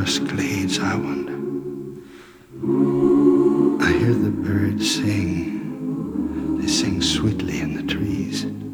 forest glades, I wander. I hear the birds sing. They sing sweetly in the trees.